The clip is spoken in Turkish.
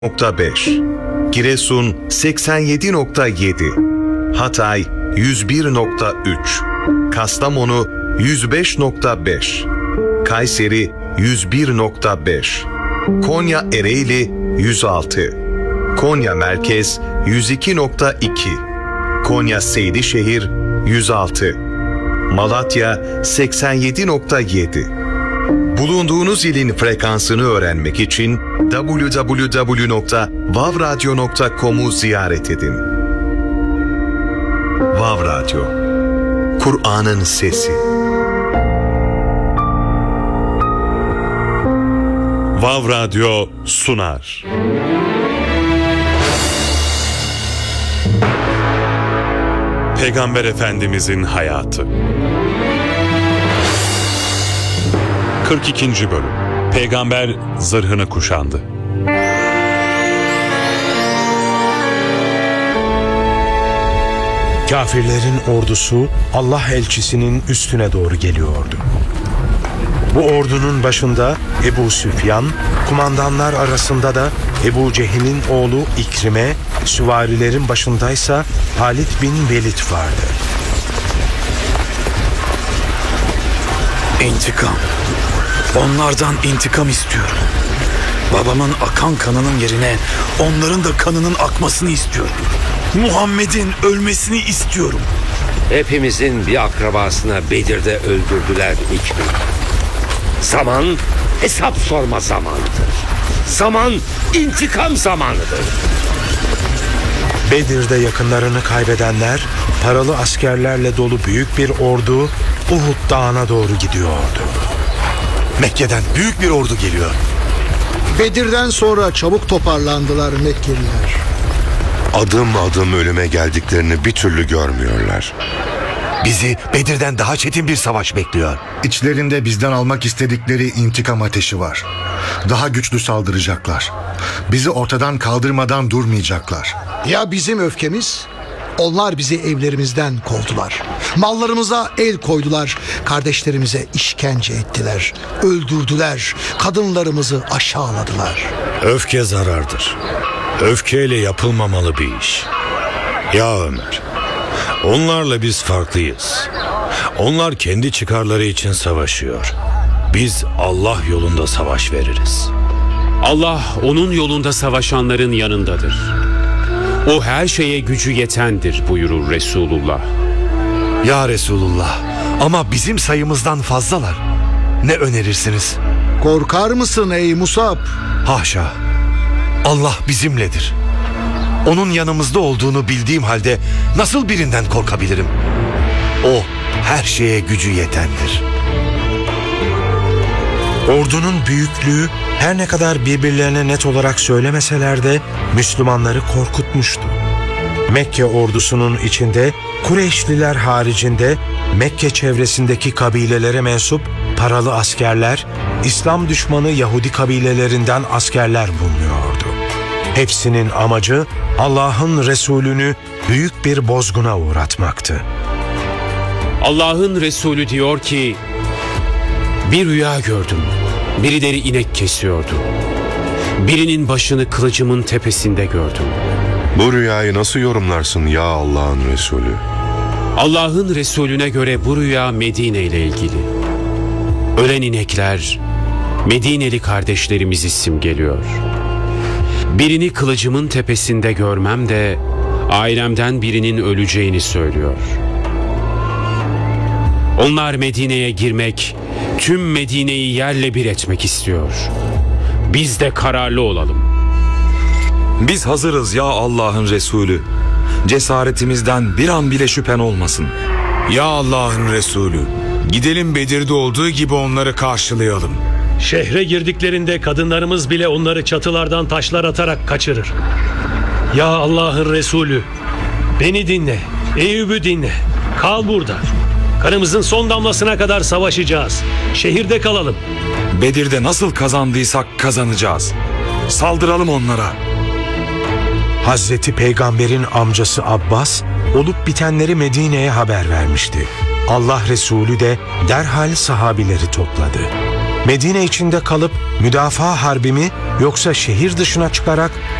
%100.5, Giresun 87.7, Hatay 101.3, Kastamonu 105.5, Kayseri 101.5, Konya Ereğli 106, Konya Merkez 102.2, Konya Seydişehir 106, Malatya 87.7. Bulunduğunuz ilin frekansını öğrenmek için www.vavradyo.com'u ziyaret edin. Vav Radyo, Kur'an'ın sesi. Vav Radyo sunar. Peygamber Efendimizin hayatı. 42. bölüm. Peygamber zırhını kuşandı. Kafirlerin ordusu Allah elçisinin üstüne doğru geliyordu. Bu ordunun başında Ebu Süfyan, kumandanlar arasında da Ebu Cehil'in oğlu İkrime, süvarilerin başındaysa Halid bin Velid vardı. İntikam. Onlardan intikam istiyorum. Babamın akan kanının yerine onların da kanının akmasını istiyorum. Muhammed'in ölmesini istiyorum. Hepimizin bir akrabasına Bedir'de öldürdüler İkrim. Zaman hesap sorma zamanıdır. Zaman intikam zamanıdır. Bedir'de yakınlarını kaybedenler, paralı askerlerle dolu büyük bir ordu Uhud Dağı'na doğru gidiyordu. Mekke'den büyük bir ordu geliyor. Bedir'den sonra çabuk toparlandılar Mekkeliler. Adım adım ölüme geldiklerini bir türlü görmüyorlar. Bizi Bedir'den daha çetin bir savaş bekliyor. İçlerinde bizden almak istedikleri intikam ateşi var. Daha güçlü saldıracaklar. Bizi ortadan kaldırmadan durmayacaklar. Ya bizim öfkemiz? Onlar bizi evlerimizden kovdular. Mallarımıza el koydular. Kardeşlerimize işkence ettiler. Öldürdüler. Kadınlarımızı aşağıladılar. Öfke zarardır. Öfkeyle yapılmamalı bir iş. Ya Ömer, onlarla biz farklıyız. Onlar kendi çıkarları için savaşıyor. Biz Allah yolunda savaş veririz. Allah onun yolunda savaşanların yanındadır. O her şeye gücü yetendir buyurur Resulullah. Ya Resulullah, ama bizim sayımızdan fazlalar. Ne önerirsiniz? Korkar mısın ey Musab? Haşa. Allah bizimledir. Onun yanımızda olduğunu bildiğim halde nasıl birinden korkabilirim? O her şeye gücü yetendir. Ordunun büyüklüğü her ne kadar birbirlerine net olarak söylemeseler de Müslümanları korkutmuştu. Mekke ordusunun içinde Kureyşliler haricinde Mekke çevresindeki kabilelere mensup paralı askerler, İslam düşmanı Yahudi kabilelerinden askerler bulunuyordu. Hepsinin amacı Allah'ın Resulünü büyük bir bozguna uğratmaktı. Allah'ın Resulü diyor ki, bir rüya gördüm. Birileri inek kesiyordu. Birinin başını kılıcımın tepesinde gördüm. Bu rüyayı nasıl yorumlarsın ya Allah'ın Resulü? Allah'ın Resulüne göre bu rüya Medine ile ilgili. Ölen inekler Medineli kardeşlerimizi simgeliyor. Birini kılıcımın tepesinde görmem de ailemden birinin öleceğini söylüyor. Onlar Medine'ye girmek, tüm Medine'yi yerle bir etmek istiyor. Biz de kararlı olalım. Biz hazırız ya Allah'ın Resulü. Cesaretimizden bir an bile şüphen olmasın. Ya Allah'ın Resulü, gidelim Bedir'de olduğu gibi onları karşılayalım. Şehre girdiklerinde kadınlarımız bile onları çatılardan taşlar atarak kaçırır. Ya Allah'ın Resulü, beni dinle, Eyüp'ü dinle. Kal burada. Kanımızın son damlasına kadar savaşacağız. Şehirde kalalım. Bedir'de nasıl kazandıysak kazanacağız. Saldıralım onlara. Hazreti Peygamber'in amcası Abbas olup bitenleri Medine'ye haber vermişti. Allah Resulü de derhal sahabileri topladı. Medine içinde kalıp müdafaa harbi mi yoksa şehir dışına çıkarak